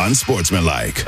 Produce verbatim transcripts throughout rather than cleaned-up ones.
Unsportsmanlike.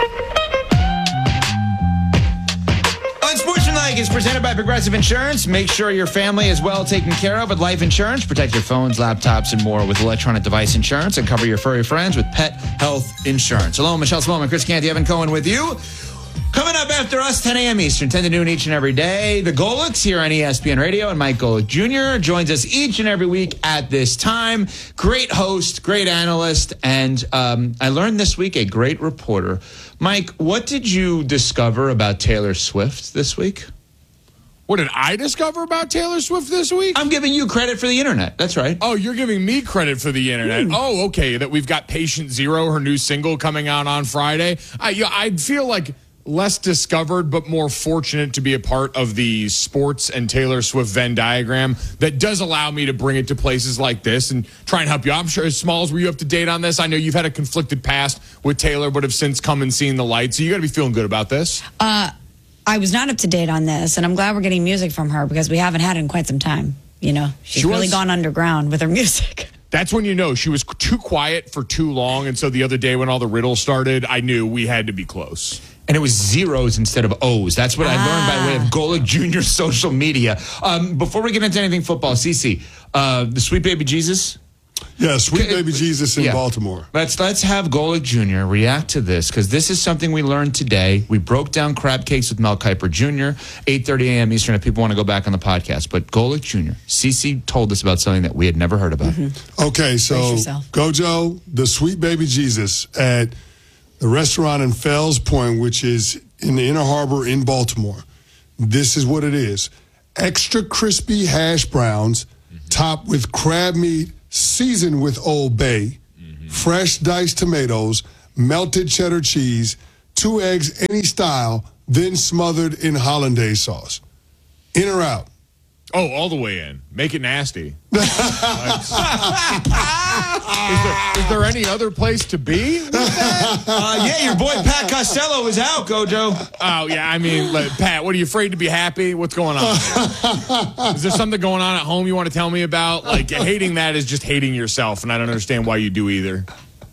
Unsportsmanlike is presented by Progressive Insurance. Make sure your family is well taken care of with life insurance. Protect your phones, laptops, and more with electronic device insurance. And cover your furry friends with pet health insurance. Hello, Michelle Sloman, Chris Canty, Evan Cohen with you. Coming up after us, ten a.m. Eastern, ten to noon each and every day. The Golics here on E S P N Radio, and Mike Golic Junior joins us each and every week at this time. Great host, great analyst, and um, I learned this week a great reporter. Mike, what did you discover about Taylor Swift this week? What did I discover about Taylor Swift this week? I'm giving you credit for the internet. That's right. Oh, you're giving me credit for the internet. Mm. Oh, okay. That we've got Patient Zero, her new single, coming out on Friday. I, you know, I feel like less discovered, but more fortunate to be a part of the sports and Taylor Swift Venn diagram that does allow me to bring it to places like this and try and help you. I'm sure, Smalls, were you up to date on this? I know you've had a conflicted past with Taylor, but have since come and seen the light. So you got to be feeling good about this. Uh, I was not up to date on this, and I'm glad we're getting music from her because we haven't had it in quite some time. You know, she's she was, really gone underground with her music. That's when you know she was too quiet for too long. And so the other day when all the riddles started, I knew we had to be close. And it was zeros instead of O's. That's what ah. I learned by way of Golic Junior social media. Um, before we get into anything football, Cece, uh, the Sweet Baby Jesus? Yeah, Sweet Baby Jesus in yeah. Baltimore. Let's let's have Golic Junior react to this, because this is something we learned today. We broke down crab cakes with Mel Kiper Junior, eight thirty a.m. Eastern, if people want to go back on the podcast. But Golic Junior, Cece told us about something that we had never heard about. Mm-hmm. Okay, so Gojo, the Sweet Baby Jesus at the restaurant in Fells Point, which is in the Inner Harbor in Baltimore. This is what it is. Extra crispy hash browns mm-hmm. topped with crab meat, seasoned with Old Bay, mm-hmm. fresh diced tomatoes, melted cheddar cheese, two eggs any style, then smothered in hollandaise sauce. In or out? Oh, all the way in. Make it nasty. is, there, is there any other place to be with that? Uh, yeah, your boy Pat Costello is out, Gojo. Oh, yeah, I mean, like, Pat, what, are you afraid to be happy? What's going on? Is there something going on at home you want to tell me about? Like, hating that is just hating yourself, and I don't understand why you do either.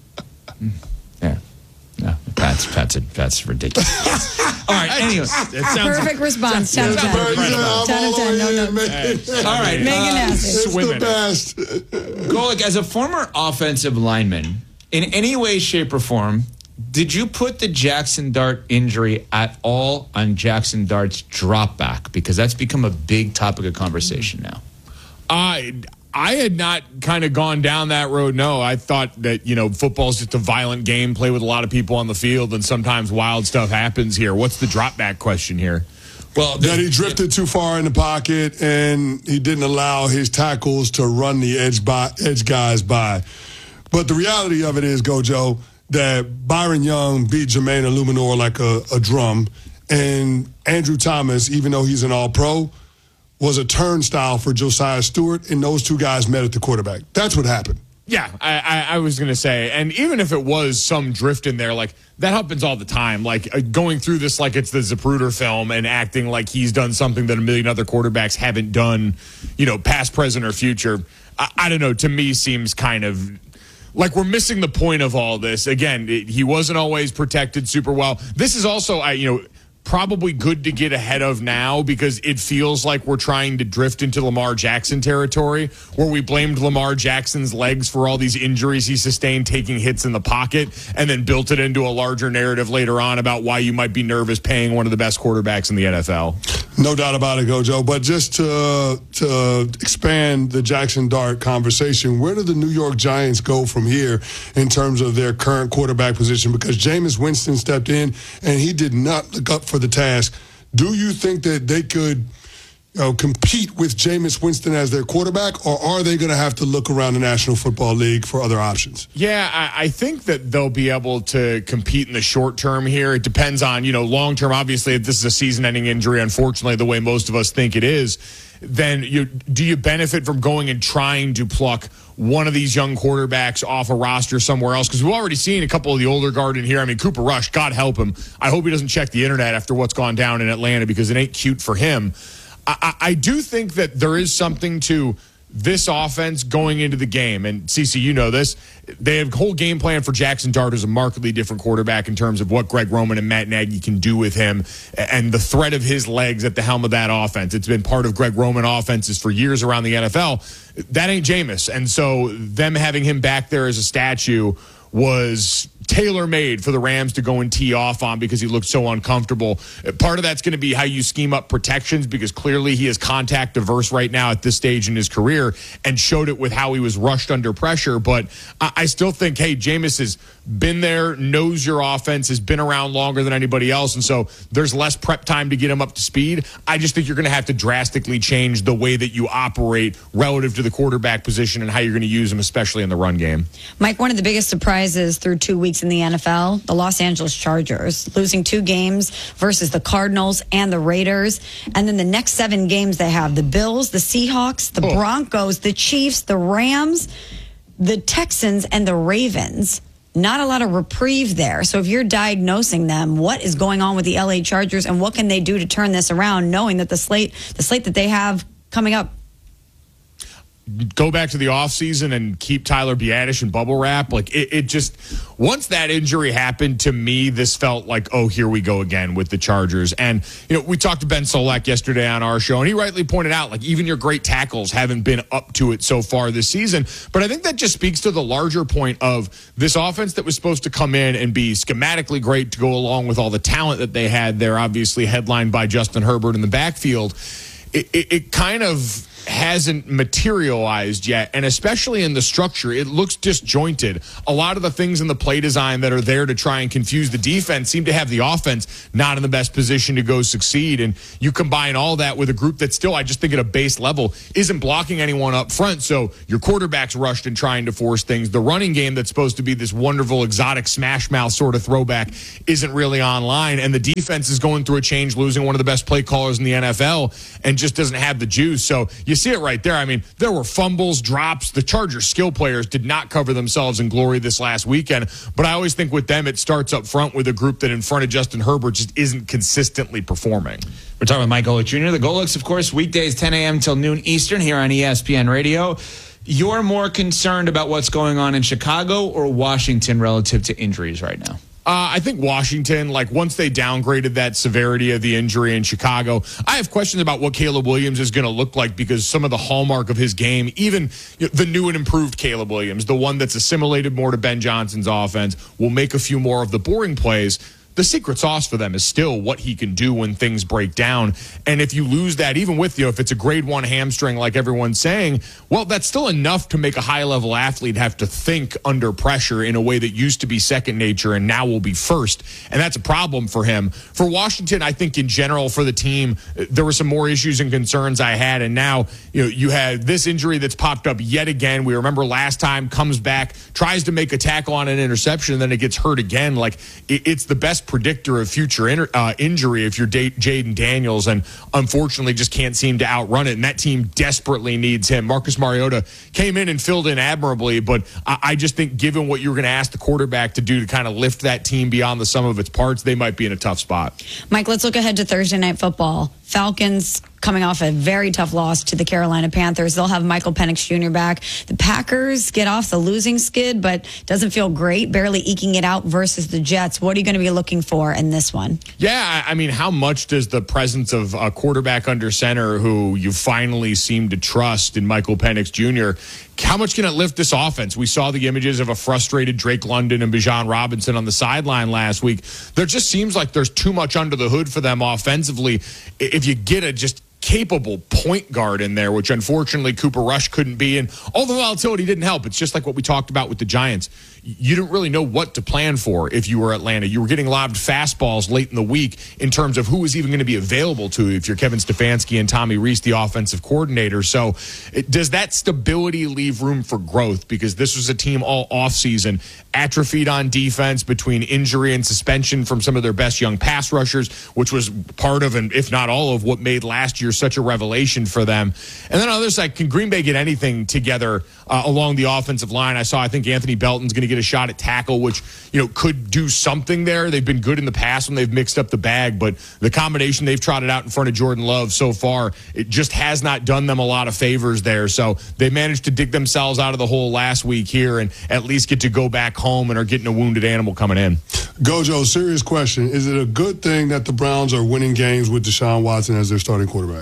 Yeah. No, Pat's, Pat's, Pat's ridiculous. All right, anyway. It sounds Perfect response. ten out of ten. ten out of ten. No, no. All right. Make it nasty. It's the best. Golic, as a former offensive lineman, in any way, shape, or form, did you put the Jackson Dart injury at all on Jackson Dart's drop back? Because that's become a big topic of conversation now. I... I had not kind of gone down that road, no. I thought that, you know, football's just a violent game, play with a lot of people on the field, and sometimes wild stuff happens here. What's the drop back question here? Well, that he drifted too far in the pocket, and he didn't allow his tackles to run the edge, by, edge guys by. But the reality of it is, Gojo, that Byron Young beat Jermaine Illuminor like a, a drum, and Andrew Thomas, even though he's an all-pro, was a turnstile for Josiah Stewart, and those two guys met at the quarterback. That's what happened. Yeah, I, I, I was going to say, and even if it was some drift in there, like, that happens all the time. Like, uh, going through this like it's the Zapruder film and acting like he's done something that a million other quarterbacks haven't done, you know, past, present, or future. I, I don't know, to me seems kind of like we're missing the point of all this. Again, it, he wasn't always protected super well. This is also, I you know, probably good to get ahead of now, because it feels like we're trying to drift into Lamar Jackson territory, where we blamed Lamar Jackson's legs for all these injuries he sustained taking hits in the pocket, and then built it into a larger narrative later on about why you might be nervous paying one of the best quarterbacks in the N F L. No doubt about it, Gojo. But just to, to expand the Jackson Dart conversation, where do the New York Giants go from here in terms of their current quarterback position? Because Jameis Winston stepped in, and he did not look up for the task. Do you think that they could, you know, compete with Jameis Winston as their quarterback, or are they going to have to look around the National Football League for other options? Yeah, I, I think that they'll be able to compete in the short term here. It depends on, you know, long term. Obviously, if this is a season-ending injury, unfortunately, the way most of us think it is, then you do you benefit from going and trying to pluck one of these young quarterbacks off a roster somewhere else? Because we've already seen a couple of the older guard in here. I mean, Cooper Rush, God help him. I hope he doesn't check the internet after what's gone down in Atlanta, because it ain't cute for him. I, I, I do think that there is something to this offense going into the game, and Cece, you know this, they have a whole game plan for Jackson Dart as a markedly different quarterback in terms of what Greg Roman and Matt Nagy can do with him and the threat of his legs at the helm of that offense. It's been part of Greg Roman offenses for years around the N F L. That ain't Jameis. And so them having him back there as a statue was tailor-made for the Rams to go and tee off on because he looked so uncomfortable. Part of that's going to be how you scheme up protections because clearly he is contact diverse right now at this stage in his career and showed it with how he was rushed under pressure. But I, I still think, hey, Jameis has been there, knows your offense, has been around longer than anybody else, and so there's less prep time to get him up to speed. I just think you're going to have to drastically change the way that you operate relative to the quarterback position and how you're going to use him, especially in the run game. Mike, one of the biggest surprises through two weeks in the N F L, the Los Angeles Chargers, losing two games versus the Cardinals and the Raiders. And then the next seven games they have the Bills, the Seahawks, the oh. Broncos, the Chiefs, the Rams, the Texans, and the Ravens. Not a lot of reprieve there. So if you're diagnosing them, what is going on with the L A Chargers and what can they do to turn this around, knowing that the slate, the slate that they have coming up? Go back to the offseason and keep Tyler Biadasz in bubble wrap. Like it, it just, once that injury happened to me, this felt like, oh, here we go again with the Chargers. And, you know, we talked to Ben Solak yesterday on our show, and he rightly pointed out, like, even your great tackles haven't been up to it so far this season. But I think that just speaks to the larger point of this offense that was supposed to come in and be schematically great to go along with all the talent that they had there, obviously headlined by Justin Herbert in the backfield. It, it, it kind of hasn't materialized yet, and especially in the structure, it looks disjointed. A lot of the things in the play design that are there to try and confuse the defense seem to have the offense not in the best position to go succeed, and you combine all that with a group that still, I just think at a base level, isn't blocking anyone up front, so your quarterback's rushed and trying to force things. The running game that's supposed to be this wonderful, exotic smash mouth sort of throwback isn't really online, and the defense is going through a change, losing one of the best play callers in the N F L, and just doesn't have the juice. So you see it right there. I mean, there were fumbles, drops. The Chargers skill players did not cover themselves in glory this last weekend. But I always think with them, it starts up front with a group that in front of Justin Herbert just isn't consistently performing. We're talking with Mike Golic Junior The Golics, of course, weekdays ten a.m. till noon Eastern here on E S P N Radio. You're more concerned about what's going on in Chicago or Washington relative to injuries right now? Uh, I think Washington, like once they downgraded that severity of the injury in Chicago, I have questions about what Caleb Williams is going to look like because some of the hallmark of his game, even you know, the new and improved Caleb Williams, the one that's assimilated more to Ben Johnson's offense, will make a few more of the boring plays. The secret sauce for them is still what he can do when things break down. And if you lose that, even with, you know, if it's a grade one hamstring like everyone's saying, well, that's still enough to make a high-level athlete have to think under pressure in a way that used to be second nature and now will be first. And that's a problem for him. For Washington, I think in general for the team, there were some more issues and concerns I had. And now, you know, you had this injury that's popped up yet again. We remember last time, comes back, tries to make a tackle on an interception, and then it gets hurt again. Like, it's the best predictor of future in, uh, injury if you're D- Jaden Daniels, and unfortunately just can't seem to outrun it, and that team desperately needs him. Marcus Mariota came in and filled in admirably, but I, I just think given what you're going to ask the quarterback to do to kind of lift that team beyond the sum of its parts, they might be in a tough spot. Mike, let's look ahead to Thursday Night Football. Falcons coming off a very tough loss to the Carolina Panthers. They'll have Michael Penix Junior back. The Packers get off the losing skid, but doesn't feel great, barely eking it out versus the Jets. What are you going to be looking for in this one? Yeah, I mean, how much does the presence of a quarterback under center who you finally seem to trust in Michael Penix Junior, how much can it lift this offense? We saw the images of a frustrated Drake London and Bijan Robinson on the sideline last week. There just seems like there's too much under the hood for them offensively. If you get a just capable point guard in there, which unfortunately Cooper Rush couldn't be, and all the volatility didn't help. It's just like what we talked about with the Giants. You didn't really know what to plan for if you were Atlanta. You were getting lobbed fastballs late in the week in terms of who was even going to be available to you if you're Kevin Stefanski and Tommy Rees, the offensive coordinator. So it, does that stability leave room for growth? Because this was a team all offseason, atrophied on defense between injury and suspension from some of their best young pass rushers, which was part of, and if not all of, what made last year such a revelation for them. And then on the other side, can Green Bay get anything together uh, along the offensive line? I saw, I think Anthony Belton's going to get get a shot at tackle, which, you know, could do something there. They've been good in the past when they've mixed up the bag, but the combination they've trotted out in front of Jordan Love so far, it just has not done them a lot of favors there. So they managed to dig themselves out of the hole last week here and at least get to go back home and are getting a wounded animal coming in. Gojo, serious question. Is it a good thing that the Browns are winning games with Deshaun Watson as their starting quarterback?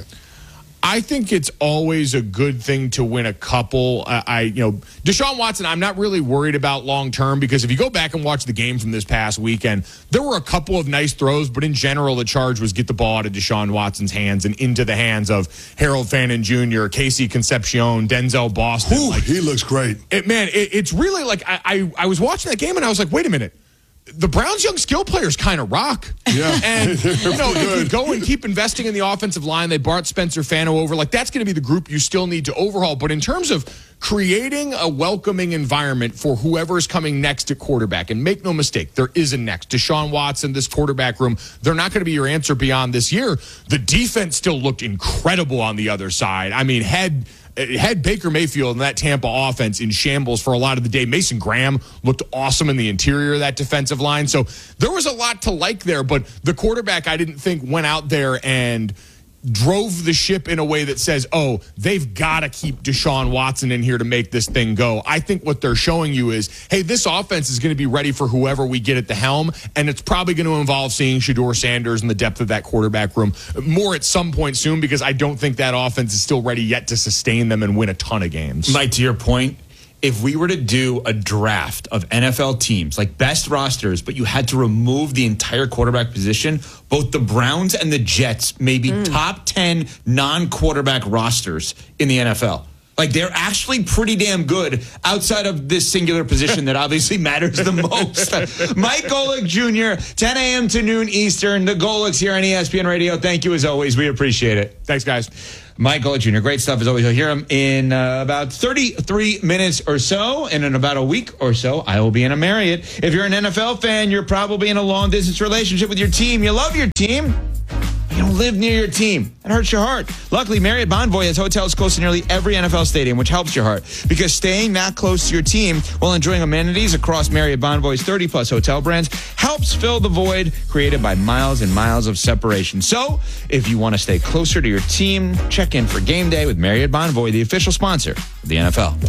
I think it's always a good thing to win a couple. Uh, I, you know, Deshaun Watson, I'm not really worried about long term because if you go back and watch the game from this past weekend, there were a couple of nice throws, but in general, the charge was get the ball out of Deshaun Watson's hands and into the hands of Harold Fannin Junior, Casey Concepcion, Denzel Boston. Ooh, like, he looks great. It, man, it, it's really like I, I, I was watching that game and I was like, wait a minute. The Browns' young skill players kind of rock. Yeah. And, you know, if you go and keep investing in the offensive line, they brought Spencer Fano over. Like, that's going to be the group you still need to overhaul. But in terms of creating a welcoming environment for whoever is coming next at quarterback, and make no mistake, there is a next. Deshaun Watson, this quarterback room, they're not going to be your answer beyond this year. The defense still looked incredible on the other side. I mean, had... had Baker Mayfield and that Tampa offense in shambles for a lot of the day. Mason Graham looked awesome in the interior of that defensive line. So there was a lot to like there, but the quarterback I didn't think went out there and drove the ship in a way that says, oh, they've got to keep Deshaun Watson in here to make this thing go. I think what they're showing you is, hey, this offense is going to be ready for whoever we get at the helm, and it's probably going to involve seeing Shedeur Sanders and the depth of that quarterback room more at some point soon because I don't think that offense is still ready yet to sustain them and win a ton of games. Mike, to your point, if we were to do a draft of N F L teams, like best rosters, but you had to remove the entire quarterback position, both the Browns and the Jets may be mm. top ten non-quarterback rosters in the N F L. Like, they're actually pretty damn good outside of this singular position that obviously matters the most. Mike Golic Junior, ten a.m. to noon Eastern. The Golics here on E S P N Radio. Thank you as always. We appreciate it. Thanks, guys. Mike Golic Junior, great stuff as always. You'll hear him in uh, about thirty-three minutes or so. And in about a week or so, I will be in a Marriott. If you're an N F L fan, you're probably in a long-distance relationship with your team. You love your team. You don't live near your team. It hurts your heart. Luckily, Marriott Bonvoy has hotels close to nearly every N F L stadium, which helps your heart. Because staying that close to your team while enjoying amenities across Marriott Bonvoy's thirty-plus hotel brands helps fill the void created by miles and miles of separation. So, if you want to stay closer to your team, check in for game day with Marriott Bonvoy, the official sponsor of the N F L.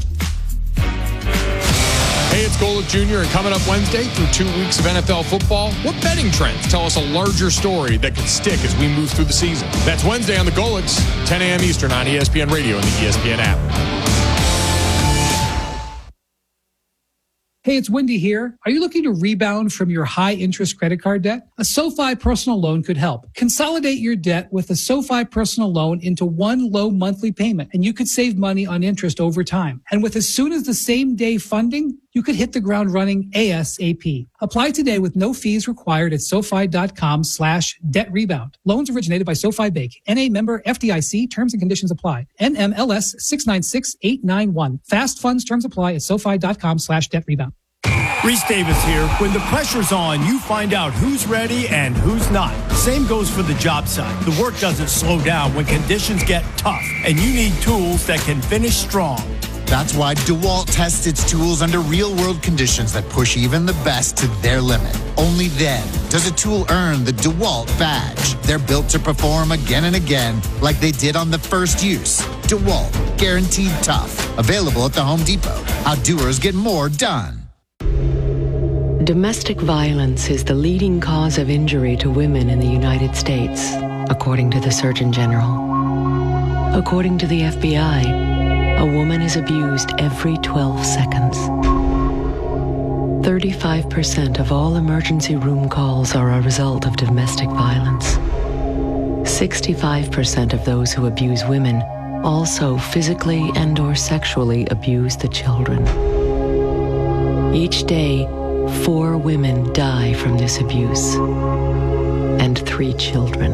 Hey, it's Golic Junior, and coming up Wednesday through two weeks of N F L football, what betting trends tell us a larger story that could stick as we move through the season? That's Wednesday on the Golics, ten a.m. Eastern on E S P N Radio and the E S P N app. Hey, it's Wendy here. Are you looking to rebound from your high-interest credit card debt? A SoFi personal loan could help. Consolidate your debt with a SoFi personal loan into one low monthly payment, and you could save money on interest over time. And with as soon as the same day funding, you could hit the ground running ASAP. Apply today with no fees required at SoFi.com slash debt rebound. Loans originated by SoFi Bank. N A member F D I C. Terms and conditions apply. N M L S six nine six eight nine one. Fast funds terms apply at SoFi.com slash debt rebound. Reese Davis here. When the pressure's on, you find out who's ready and who's not. Same goes for the job site. The work doesn't slow down when conditions get tough, and you need tools that can finish strong. That's why DeWalt tests its tools under real-world conditions that push even the best to their limit. Only then does a tool earn the DeWalt badge. They're built to perform again and again like they did on the first use. DeWalt, guaranteed tough. Available at the Home Depot. How doers get more done. Domestic violence is the leading cause of injury to women in the United States, according to the Surgeon General. According to the F B I, a woman is abused every twelve seconds. thirty-five percent of all emergency room calls are a result of domestic violence. sixty-five percent of those who abuse women also physically and or sexually abuse the children. Each day, four women die from this abuse, and three children.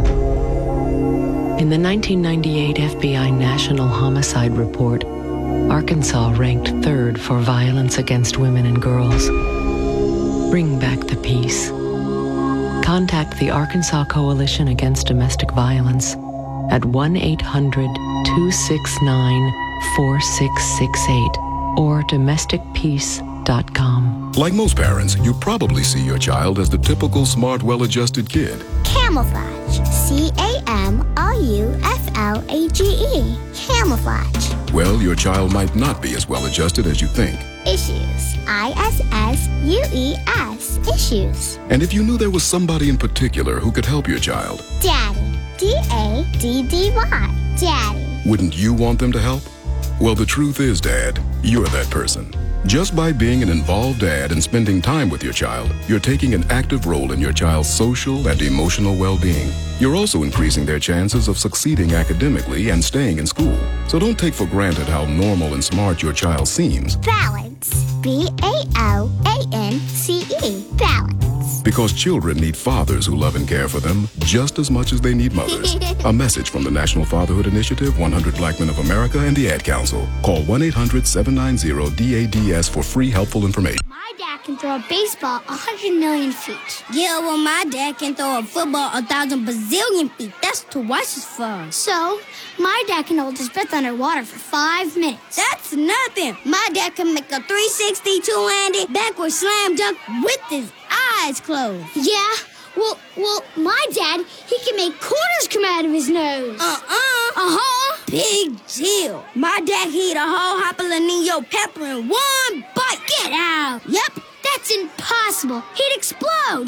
In the nineteen ninety-eight F B I National Homicide Report, Arkansas ranked third for violence against women and girls. Bring back the peace. Contact the Arkansas Coalition Against Domestic Violence at one eight hundred two six nine four six six eight or domestic peace dot com. Like most parents, you probably see your child as the typical smart, well-adjusted kid. Camouflage. C A M O U F L A G E. Camouflage. Well, your child might not be as well-adjusted as you think. Issues. I S S U E S. Issues. And if you knew there was somebody in particular who could help your child, Daddy. D A D D Y. Daddy. wouldn't you want them to help? Well, the truth is, Dad, you're that person. Just by being an involved dad and spending time with your child, you're taking an active role in your child's social and emotional well-being. You're also increasing their chances of succeeding academically and staying in school. So don't take for granted how normal and smart your child seems. Balance. B A L A N C E. Balance. Because children need fathers who love and care for them just as much as they need mothers. A message from the National Fatherhood Initiative, one hundred Black Men of America, and the Ad Council. Call one eight hundred seven nine zero D A D S for free helpful information. My dad can throw a baseball one hundred million feet. Yeah, well, my dad can throw a football a thousand bazillion feet. That's twice as far. So, my dad can hold his breath underwater for five minutes. That's nothing. My dad can make a three sixty two-handed backward slam dunk with his eyes closed. Yeah, well, well, my dad, he can make quarters come out of his nose. Uh-uh. Uh-huh. Big deal. My dad can eat a whole jalapeno pepper in one bite. Get out. Yep. That's impossible. He'd explode.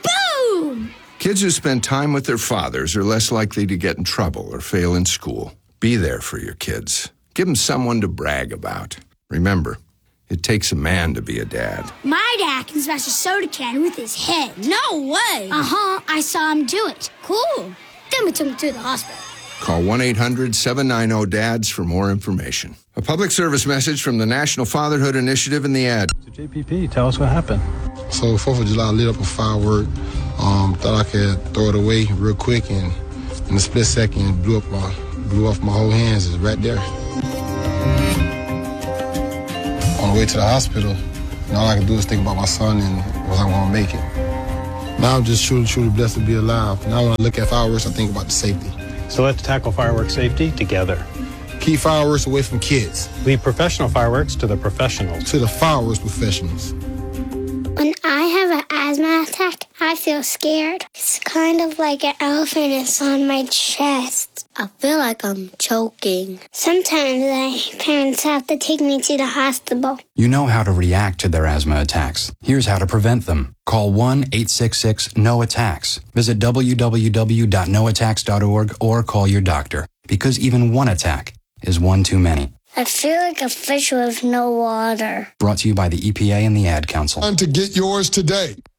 Boom! Kids who spend time with their fathers are less likely to get in trouble or fail in school. Be there for your kids. Give them someone to brag about. Remember, it takes a man to be a dad. My dad can smash a soda can with his head. No way. Uh-huh. I saw him do it. Cool. Then we took him to the hospital. Call one eight hundred seven nine zero D A D S for more information. A public service message from the National Fatherhood Initiative and the Ad. So J P P, tell us what happened. So fourth of July, I lit up a firework. Um, thought I could throw it away real quick, and in a split second, blew up my, blew off my whole hands. It's right there. On the way to the hospital, and all I can do is think about my son and was I going to make it. Now I'm just truly, truly blessed to be alive. Now when I look at fireworks, I think about the safety. So let's tackle fireworks safety together. Keep fireworks away from kids. Leave professional fireworks to the professionals. To the fireworks professionals. When I have an asthma attack, I feel scared. It's kind of like an elephant is on my chest. I feel like I'm choking. Sometimes my parents have to take me to the hospital. You know how to react to their asthma attacks. Here's how to prevent them. Call one eight six six N O attacks. Visit w w w dot no attacks dot org or call your doctor. Because even one attack is one too many. I feel like a fish with no water. Brought to you by the E P A and the Ad Council. Time to get yours today.